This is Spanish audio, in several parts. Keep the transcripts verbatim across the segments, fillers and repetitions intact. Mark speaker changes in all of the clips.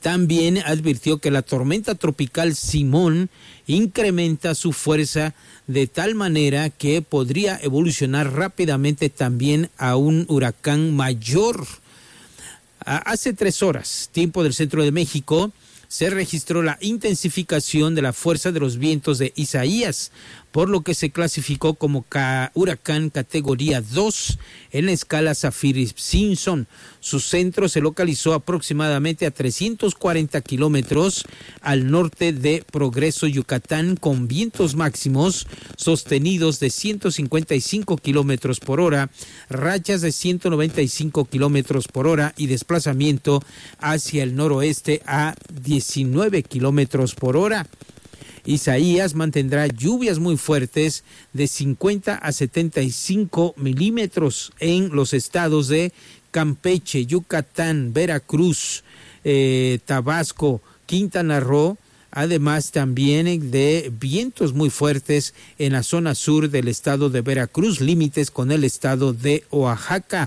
Speaker 1: También advirtió que la tormenta tropical Simón incrementa su fuerza de tal manera que podría evolucionar rápidamente también a un huracán mayor. Hace tres horas, tiempo del centro de México, se registró la intensificación de la fuerza de los vientos de Isaías, por lo que se clasificó como ca- huracán categoría dos en la escala Saffir-Simpson. Su centro se localizó aproximadamente a trescientos cuarenta kilómetros al norte de Progreso, Yucatán, con vientos máximos sostenidos de ciento cincuenta y cinco kilómetros por hora, rachas de ciento noventa y cinco kilómetros por hora y desplazamiento hacia el noroeste a diecinueve kilómetros por hora. Isaías mantendrá lluvias muy fuertes de cincuenta a setenta y cinco milímetros en los estados de Campeche, Yucatán, Veracruz, eh, Tabasco, Quintana Roo, además también de vientos muy fuertes en la zona sur del estado de Veracruz, límites con el estado de Oaxaca.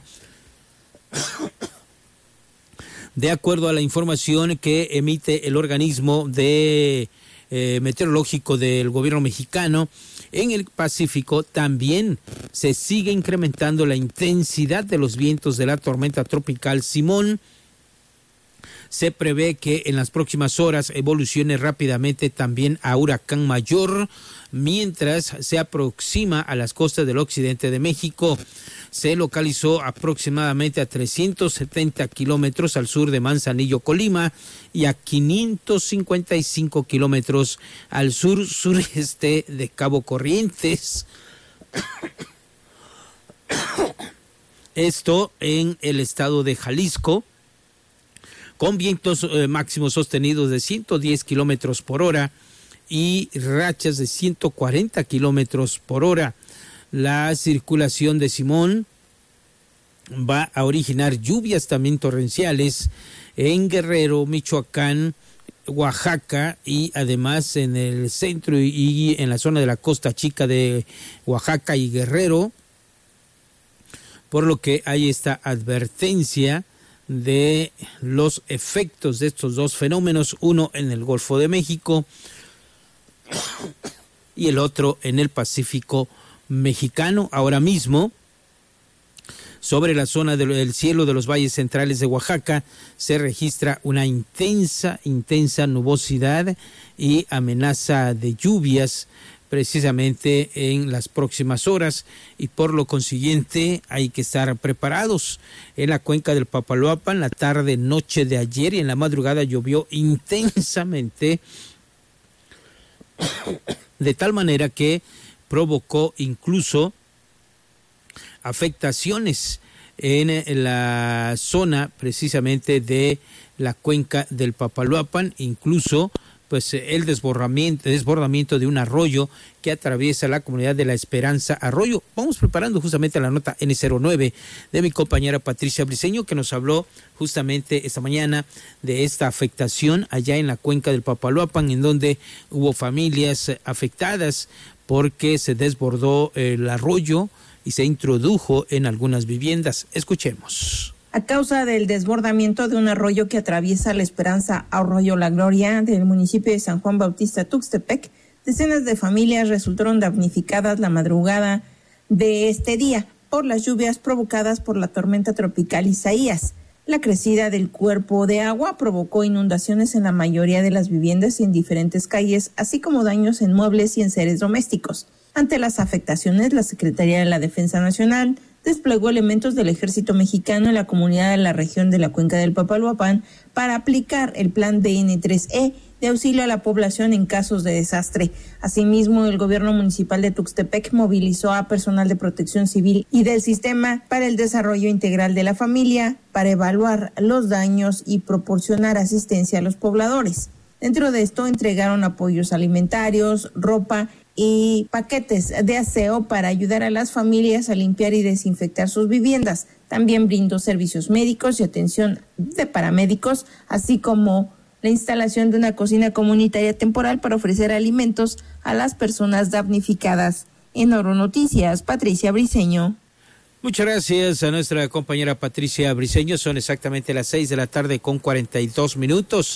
Speaker 1: De acuerdo a la información que emite el organismo de Eh, meteorológico del gobierno mexicano, en el Pacífico también se sigue incrementando la intensidad de los vientos de la tormenta tropical Simón. Se prevé que en las próximas horas evolucione rápidamente también a huracán mayor, mientras se aproxima a las costas del occidente de México. Se localizó aproximadamente a trescientos setenta kilómetros al sur de Manzanillo, Colima, y a quinientos cincuenta y cinco kilómetros al sur sureste de Cabo Corrientes. Esto en el estado de Jalisco, con vientos eh, máximos sostenidos de ciento diez kilómetros por hora y rachas de ciento cuarenta kilómetros por hora. La circulación de Simón va a originar lluvias también torrenciales en Guerrero, Michoacán, Oaxaca y además en el centro y en la zona de la Costa Chica de Oaxaca y Guerrero, por lo que hay esta advertencia de los efectos de estos dos fenómenos, uno en el Golfo de México y el otro en el Pacífico mexicano. Ahora mismo, sobre la zona del cielo de los valles centrales de Oaxaca, se registra una intensa, intensa nubosidad y amenaza de lluvias precisamente en las próximas horas, y por lo consiguiente hay que estar preparados. En la cuenca del Papaloapan, la tarde, noche de ayer y en la madrugada llovió intensamente, de tal manera que provocó incluso afectaciones en la zona precisamente de la cuenca del Papaloapan, incluso pues el desbordamiento, desbordamiento de un arroyo que atraviesa la comunidad de La Esperanza Arroyo. Vamos preparando justamente la nota N cero nueve de mi compañera Patricia Briceño, que nos habló justamente esta mañana de esta afectación allá en la cuenca del Papaloapan, en donde hubo familias afectadas porque se desbordó el arroyo y se introdujo en algunas viviendas. Escuchemos.
Speaker 2: A causa del desbordamiento de un arroyo que atraviesa La Esperanza Arroyo La Gloria del municipio de San Juan Bautista Tuxtepec, decenas de familias resultaron damnificadas la madrugada de este día por las lluvias provocadas por la tormenta tropical Isaías. La crecida del cuerpo de agua provocó inundaciones en la mayoría de las viviendas y en diferentes calles, así como daños en muebles y enseres domésticos. Ante las afectaciones, la Secretaría de la Defensa Nacional desplegó elementos del Ejército Mexicano en la comunidad de la región de la Cuenca del Papaloapan para aplicar el plan D N tres E de auxilio a la población en casos de desastre. Asimismo, el gobierno municipal de Tuxtepec movilizó a personal de protección civil y del sistema para el desarrollo integral de la familia para evaluar los daños y proporcionar asistencia a los pobladores. Dentro de esto, entregaron apoyos alimentarios, ropa y paquetes de aseo para ayudar a las familias a limpiar y desinfectar sus viviendas. También brindó servicios médicos y atención de paramédicos, así como la instalación de una cocina comunitaria temporal para ofrecer alimentos a las personas damnificadas. En Oro Noticias, Patricia Briceño.
Speaker 1: Muchas gracias a nuestra compañera Patricia Briceño. Son exactamente las seis de la tarde con cuarenta y dos minutos.